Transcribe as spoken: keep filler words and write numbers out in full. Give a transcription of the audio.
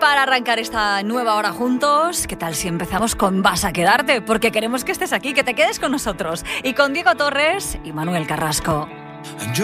para arrancar esta nueva hora juntos, ¿qué tal si empezamos con Vas a quedarte? Porque queremos que estés aquí, que te quedes con nosotros. Y con Diego Torres y Manuel Carrasco.